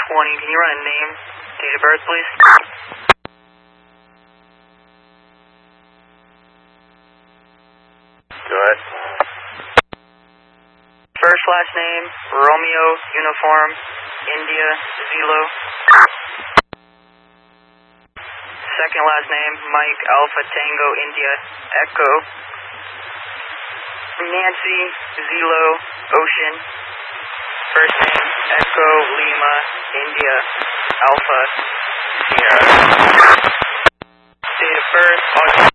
20. Can you run a name, date of birth, please? Go ahead. First, last name, Romeo, Uniform, India, Zelo. Second, last name, Mike, Alpha, Tango, India, Echo. Nancy, Zelo, Ocean. First name, Echo, Lima, India, Alpha, Sierra. Date of birth, August